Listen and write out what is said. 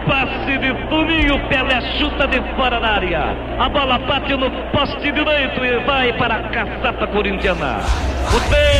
passe de Toninho, Pelé chuta de fora da área. A bola bate no poste direito e vai para a caçapa corintiana. O